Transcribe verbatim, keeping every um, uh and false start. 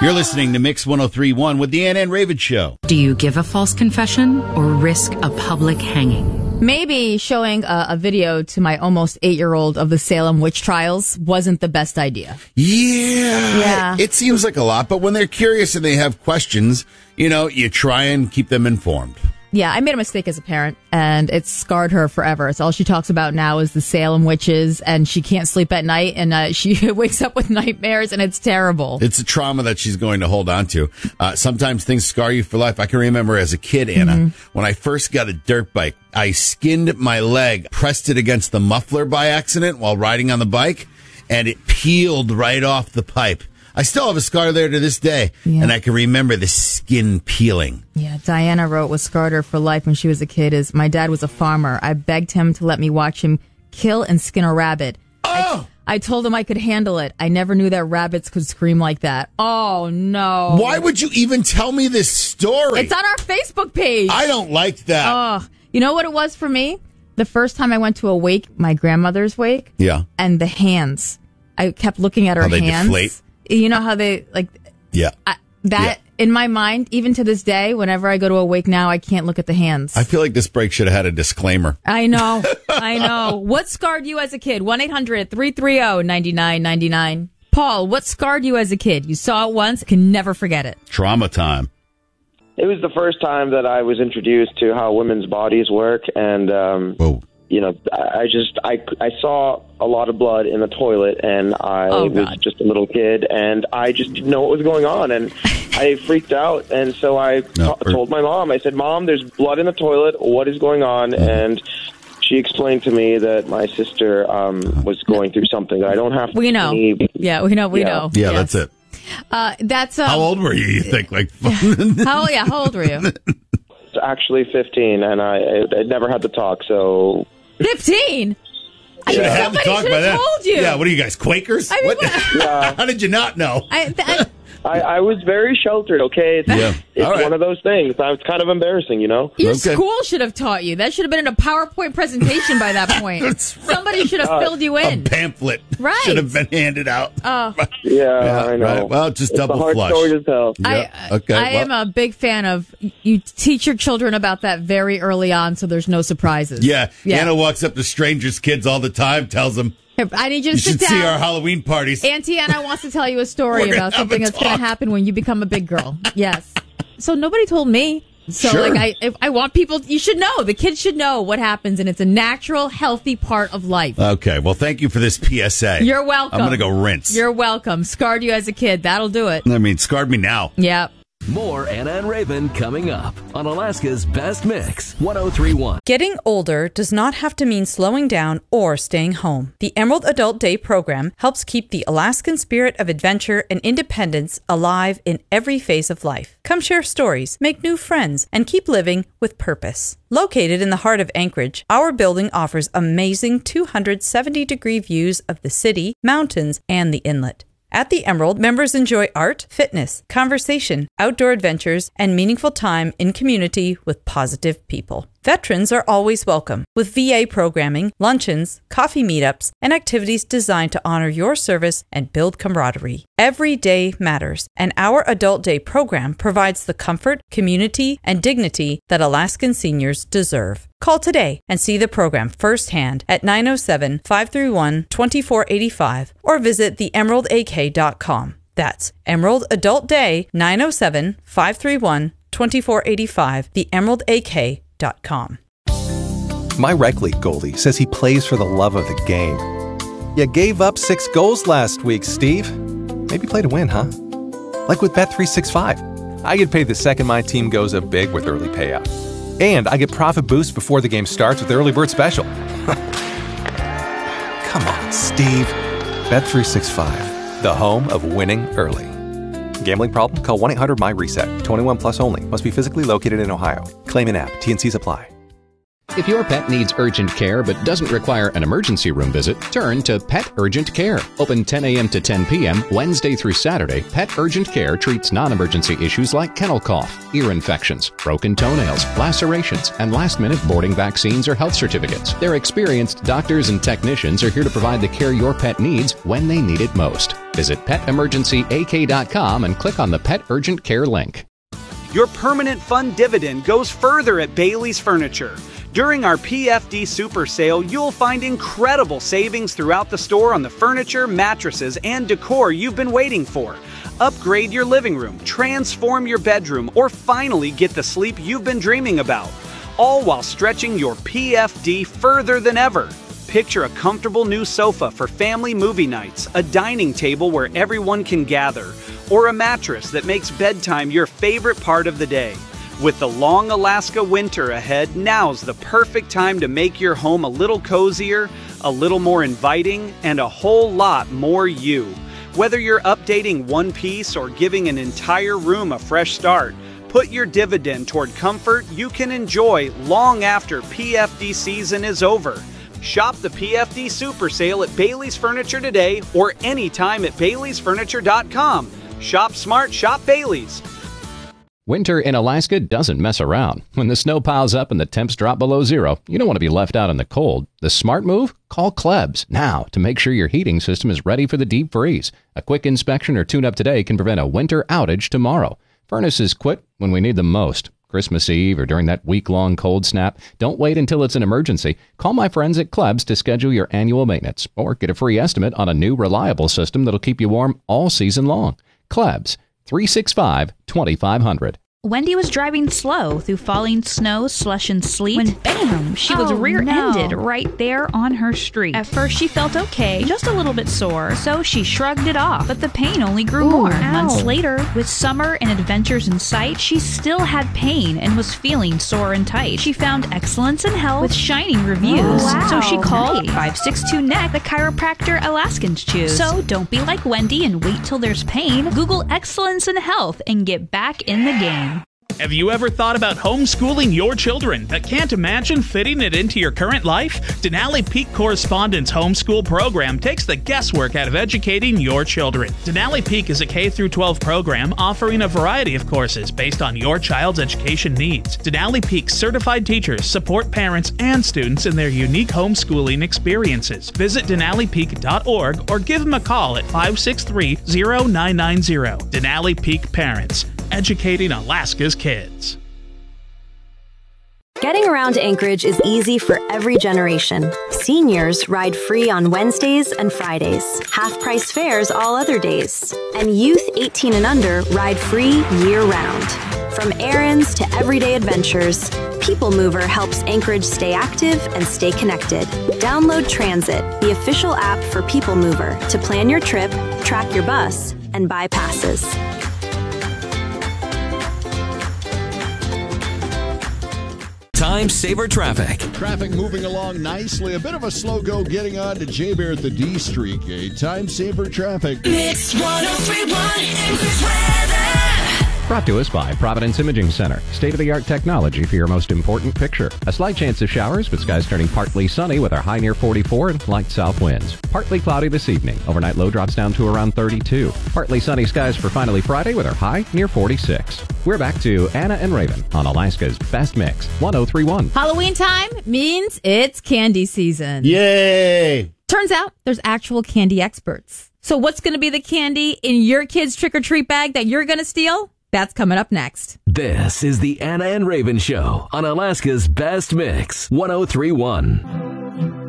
You're listening to Mix one oh three point one with the Ann and Raven Show. Do you give a false confession or risk a public hanging? Maybe showing a, a video to my almost eight-year-old of the Salem witch trials wasn't the best idea. Yeah. Yeah. It seems like a lot, but when they're curious and they have questions, you know, you try and keep them informed. Yeah, I made a mistake as a parent, and it's scarred her forever. It's all she talks about now is the Salem witches, and she can't sleep at night, and uh, she wakes up with nightmares, and it's terrible. It's a trauma that she's going to hold on to. Uh, sometimes things scar you for life. I can remember as a kid, Anna, mm-hmm. when I first got a dirt bike, I skinned my leg, pressed it against the muffler by accident while riding on the bike, and it peeled right off the pipe. I still have a scar there to this day, yeah. and I can remember the skin peeling. Yeah, Diana wrote what scarred her for life when she was a kid is, my dad was a farmer. I begged him to let me watch him kill and skin a rabbit. Oh! I, I told him I could handle it. I never knew that rabbits could scream like that. Oh, no. Why would you even tell me this story? It's on our Facebook page. I don't like that. Oh, you know what it was for me? The first time I went to a wake, my grandmother's wake. Yeah. And the hands. I kept looking at her How they hands. Deflate. You know how they, like, yeah, I, that, yeah. in my mind, even to this day, whenever I go to a wake now, I can't look at the hands. I feel like this break should have had a disclaimer. I know. I know. What scarred you as a kid? one eight hundred three three zero nine nine nine nine. Paul, what scarred you as a kid? You saw it once, can never forget it. Trauma time. It was the first time that I was introduced to how women's bodies work, and, um, Whoa. you know, I just, I, I saw a lot of blood in the toilet, and I oh, was God. just a little kid, and I just didn't know what was going on, and I freaked out, and so I no, t- told my mom, I said, Mom, there's blood in the toilet, what is going on? Mm-hmm. And she explained to me that my sister um, was going through something that I don't have to We know. believe. Yeah, we know, we yeah. know. Yeah, yes. that's it. Uh, that's um, How old were you, you think? Like, how, yeah, how old were you? Actually fifteen, and I, I, I never had to talk, so... fifteen? I should have had to Somebody talk should by have that. told you. Yeah, what are you guys, Quakers? I mean, what? Yeah. How did you not know? I, I, I, I was very sheltered, okay? It's, Yeah. it's All right. one of those things. It's kind of embarrassing, you know? Your Okay. school should have taught you. That should have been in a PowerPoint presentation by that point. That's right. Somebody should have Uh, filled you A in. pamphlet Right. should have been handed out. Oh. Yeah, Yeah, I know. right. Well, just it's double a hard flush. story to tell. Yeah. I, Okay, I well- am a big fan of you teach your children about that very early on so there's no surprises. Yeah. Yeah. Anna walks up to strangers' kids all the time, tells them, Here, I need you to you sit should down. see our Halloween parties. Auntie Anna wants to tell you a story We're gonna about have something a that's going to talk. happen when you become a big girl. Yes. So nobody told me. So Sure. like I if I want people you should know. The kids should know what happens and it's a natural, healthy part of life. Okay, well, thank you for this P S A. You're welcome. I'm going to go rinse. You're welcome. Scarred you as a kid. That'll do it. I mean, scarred me now. Yeah. More Anna and Raven coming up on Alaska's Best Mix, one oh three point one. Getting older does not have to mean slowing down or staying home. The Emerald Adult Day program helps keep the Alaskan spirit of adventure and independence alive in every phase of life. Come share stories, make new friends, and keep living with purpose. Located in the heart of Anchorage, our building offers amazing two hundred seventy degree views of the city, mountains, and the inlet. At the Emerald, members enjoy art, fitness, conversation, outdoor adventures, and meaningful time in community with positive people. Veterans are always welcome, with V A programming, luncheons, coffee meetups, and activities designed to honor your service and build camaraderie. Every day matters, and our Adult Day program provides the comfort, community, and dignity that Alaskan seniors deserve. Call today and see the program firsthand at nine oh seven, five three one, two four eight five or visit the emerald a k dot com. That's Emerald Adult Day, nine oh seven, five three one, two four eight five, the emerald a k dot com. My rec league goalie says he plays for the love of the game. You gave up six goals last week, Steve. Maybe play to win, huh? Like with Bet three sixty-five. I get paid the second my team goes up big with early payout. And I get profit boost before the game starts with the early bird special. Come on, Steve. Bet three sixty-five, the home of winning early. Gambling problem? Call one eight hundred M Y RESET. twenty-one plus only. Must be physically located in Ohio. Claim in app. T and C's apply. If your pet needs urgent care but doesn't require an emergency room visit, turn to Pet Urgent Care. Open ten a.m. to ten p.m. Wednesday through Saturday, Pet Urgent Care treats non-emergency issues like kennel cough, ear infections, broken toenails, lacerations, and last-minute boarding vaccines or health certificates. Their experienced doctors and technicians are here to provide the care your pet needs when they need it most. Visit pet emergency a k dot com and click on the Pet Urgent Care link. Your permanent fund dividend goes further at Bailey's Furniture. During our P F D Super Sale, you'll find incredible savings throughout the store on the furniture, mattresses, and decor you've been waiting for. Upgrade your living room, transform your bedroom, or finally get the sleep you've been dreaming about. All while stretching your P F D further than ever. Picture a comfortable new sofa for family movie nights, a dining table where everyone can gather, or a mattress that makes bedtime your favorite part of the day. With the long Alaska winter ahead, now's the perfect time to make your home a little cozier, a little more inviting, and a whole lot more you. Whether you're updating one piece or giving an entire room a fresh start, put your dividend toward comfort you can enjoy long after P F D season is over. Shop the P F D Super Sale at Bailey's Furniture today or anytime at baileys furniture dot com. Shop smart, shop Bailey's. Winter in Alaska doesn't mess around. When the snow piles up and the temps drop below zero, you don't want to be left out in the cold. The smart move? Call Klebs now to make sure your heating system is ready for the deep freeze. A quick inspection or tune-up today can prevent a winter outage tomorrow. Furnaces quit when we need them most. Christmas Eve or during that week-long cold snap. Don't wait until it's an emergency. Call my friends at Klebs to schedule your annual maintenance or get a free estimate on a new reliable system that'll keep you warm all season long. Klebs, three six five, two five zero zero. Wendy was driving slow through falling snow, slush, and sleet when bam, she was Oh, rear-ended no. right there on her street. At first she felt okay, just a little bit sore, so she shrugged it off, but the pain only grew Ooh, more. ow. Months later, with summer and adventures in sight, she still had pain and was feeling sore and tight. She found excellence in health with shining reviews, Oh, wow. so she called Nice. five six two N E C, the chiropractor Alaskans choose. So don't be like Wendy and wait till there's pain. Google excellence in health and get back in the game. Have you ever thought about homeschooling your children but can't imagine fitting it into your current life? Denali Peak Correspondence Homeschool Program takes the guesswork out of educating your children. Denali Peak is a K through twelve program offering a variety of courses based on your child's education needs. Denali Peak certified teachers support parents and students in their unique homeschooling experiences. Visit denali peak dot org or give them a call at five six three, zero nine nine zero. Denali Peak Parents. Educating Alaska's kids. Getting around Anchorage is easy for every generation. Seniors ride free on Wednesdays and Fridays, half-price fares all other days. And youth eighteen and under ride free year-round. From errands to everyday adventures, People Mover helps Anchorage stay active and stay connected. Download Transit, the official app for People Mover, to plan your trip, track your bus, and buy passes. Time Saver Traffic. Traffic moving along nicely. A bit of a slow go getting on to J-Bear at the D Street Gate. Time Saver Traffic. Mix one oh three point one Anchorage weather. Brought to us by Providence Imaging Center. State-of-the-art technology for your most important picture. A slight chance of showers, but skies turning partly sunny with our high near forty-four and light south winds. Partly cloudy this evening. Overnight low drops down to around thirty-two. Partly sunny skies for finally Friday with our high near forty-six. We're back to Anna and Raven on Alaska's Best Mix, one oh three point one. Halloween time means it's candy season. Yay! Turns out there's actual candy experts. So what's going to be the candy in your kid's trick-or-treat bag that you're going to steal? That's coming up next. This is the Anna and Raven Show on Alaska's Best Mix, one oh three point one.